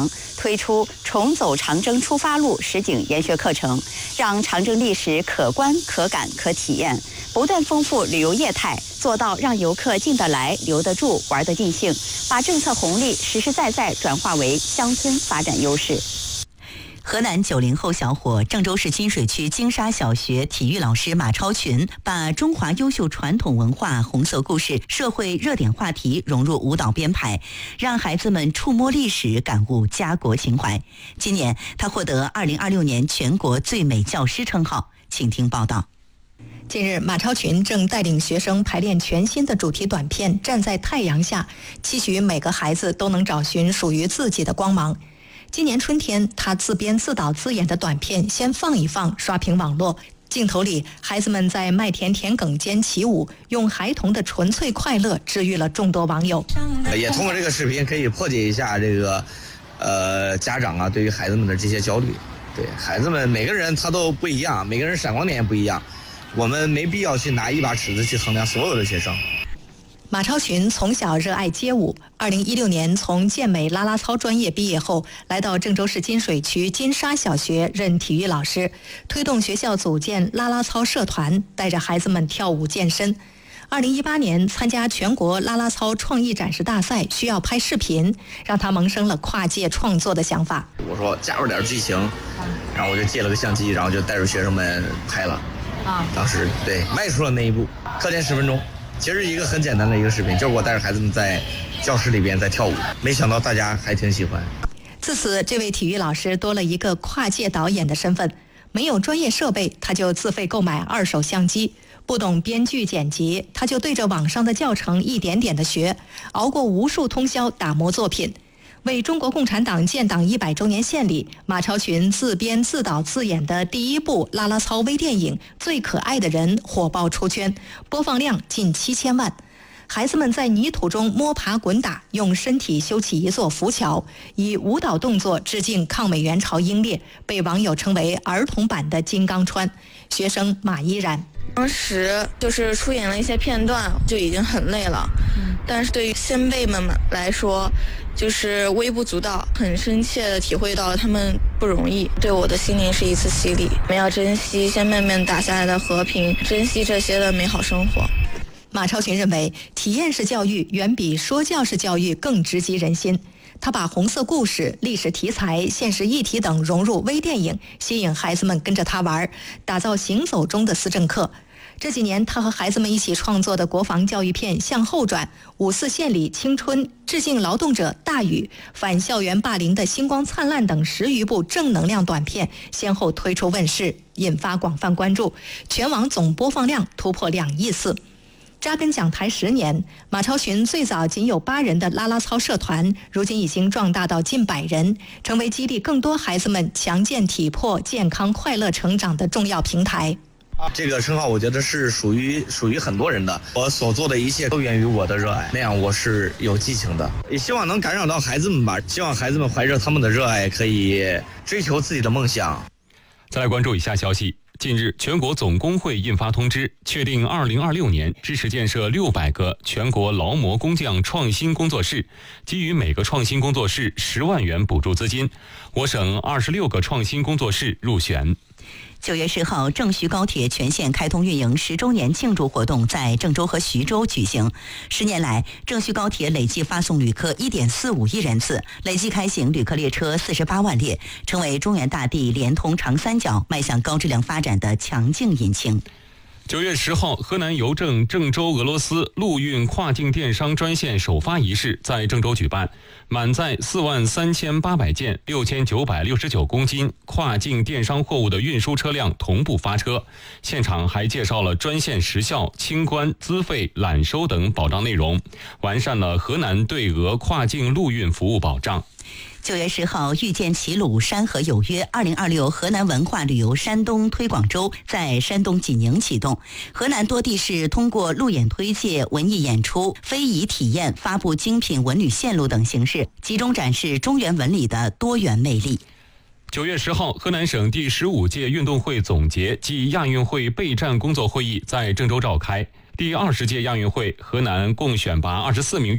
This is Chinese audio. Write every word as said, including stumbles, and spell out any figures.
推出重走长征出发路实景研学课程，让长征历史可观、可感、可体验，不断丰富旅游业态，做到让游客进得来、留得住、玩得尽兴，把政策红利实实在在转化为乡村发展优势。河南九零后小伙，郑州市金水区金沙小学体育老师马超群，把中华优秀传统文化、红色故事、社会热点话题融入舞蹈编排，让孩子们触摸历史，感悟家国情怀。今年，他获得二零二六年全国最美教师称号。请听报道。近日，马超群正带领学生排练全新的主题短片《站在太阳下》，期许每个孩子都能找寻属于自己的光芒。今年春天，他自编自导自演的短片《先放一放》刷屏网络。镜头里，孩子们在麦田田埂间起舞，用孩童的纯粹快乐治愈了众多网友。 也通过这个视频可以破解一下这个，呃，家长啊对于孩子们的这些焦虑。对孩子们每个人他都不一样，每个人闪光点也不一样，我们没必要去拿一把尺子去衡量所有的学生。 马超群从小热爱街舞，二零一六年从健美啦啦操专业毕业后，来到郑州市金水区金沙小学任体育老师，推动学校组建啦啦操社团，带着孩子们跳舞健身。二零一八年参加全国啦啦操创意展示大赛，需要拍视频，让他萌生了跨界创作的想法。 我说加入点剧情，然后我就借了个相机，然后就带着学生们拍了。啊，当时对迈出了那一步，课前十分钟。其实一个很简单的一个视频，就是我带着孩子们在教室里边在跳舞，没想到大家还挺喜欢。 自此，这位体育老师多了一个跨界导演的身份。没有专业设备，他就自费购买二手相机；不懂编剧剪辑，他就对着网上的教程一点点的学，熬过无数通宵打磨作品。为中国共产党建党一百周年献礼，马超群自编自导自演的第一部啦啦操微电影《最可爱的人》火爆出圈，播放量近七千万。孩子们在泥土中摸爬滚打，用身体修起一座浮桥，以舞蹈动作致敬抗美援朝英烈，被网友称为儿童版的金刚川。学生马依然， 当时就是出演了一些片段，就已经很累了。嗯、但是对于先辈们来说，就是微不足道，很深切的体会到了他们不容易，对我的心灵是一次洗礼。我们要珍惜先辈们打下来的和平，珍惜这些的美好生活。 马超群认为，体验式教育远比说教式教育更直击人心。他把红色故事、历史题材、现实议题等融入微电影，吸引孩子们跟着他玩，打造行走中的思政课。这几年，他和孩子们一起创作的国防教育片《向后转》、五四献礼青春、致敬劳动者大雨、反校园霸凌的星光灿烂等十余部正能量短片先后推出问世，引发广泛关注，全网总播放量突破两亿次。扎根讲台十年，马超群最早仅有八人的啦啦操社团，如今已经壮大到近百人，成为激励更多孩子们强健体魄、健康快乐成长的重要平台。 这个称号我觉得是属于属于很多人的，我所做的一切都源于我的热爱，那样我是有激情的，也希望能感染到孩子们吧，希望孩子们怀着他们的热爱，可以追求自己的梦想。 再来关注以下消息。近日，全国总工会印发通知，确定二零二六年支持建设六百个全国劳模工匠创新工作室，给予每个创新工作室十万元补助资金。我省二十六个创新工作室入选。 九月十号，郑徐高铁全线开通运营十周年庆祝活动在郑州和徐州举行。十年来，郑徐高铁累计发送旅客一点四五亿人次，累计开行旅客列车四十八万列，成为中原大地连通长三角、迈向高质量发展的强劲引擎。 九月十号，河南邮政郑州俄罗斯陆运跨境电商专线首发仪式在郑州举办，满载四万三千八百件、六千九百六十九公斤跨境电商货物的运输车辆同步发车。现场还介绍了专线时效、清关、资费、揽收等保障内容，完善了河南对俄跨境陆运服务保障。 九月十号，遇见齐鲁，山河有约二零二六河南文化旅游山东推广周在山东济宁启动。河南多地市通过路演推介、文艺演出、非遗体验、发布精品文旅线路等形式，集中展示中原文旅的多元魅力。 九月十号，河南省第十五届运动会总结暨亚运会备战工作会议在郑州召开。第二十届亚运会，河南共选拔二十四名